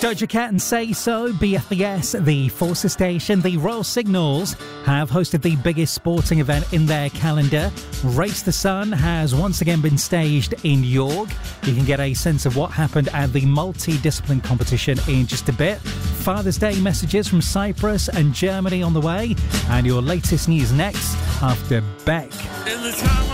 Doja Cat and Say So, BFBS, the Forces Station, the Royal Signals have hosted the biggest sporting event in their calendar. Race the Sun has once again been staged in York. You can get a sense of what happened at the multi-discipline competition in just a bit. Father's Day messages from Cyprus and Germany on the way. And your latest news next after Beck. In the time